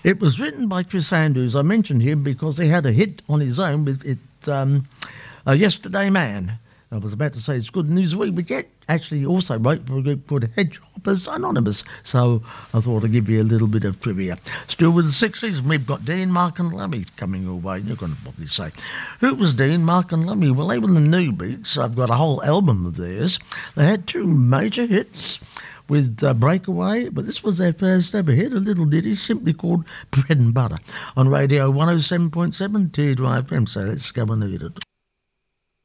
It was written by Chris Andrews. I mentioned him because he had a hit on his own with Yesterday Man. I was about to say it's Good News Week, but yet actually also wrote for a group called Hedgehoppers Anonymous. So I thought I'd give you a little bit of trivia. Still with the 60s, we've got Dean, Mark and Lummy coming your way. You're going to probably say, who was Dean, Mark and Lummy? Well, they were the New Beats. I've got a whole album of theirs. They had two major hits with Breakaway, but this was their first ever hit, a little ditty simply called Bread and Butter on Radio 107.7 Teardry FM. So let's go and eat it.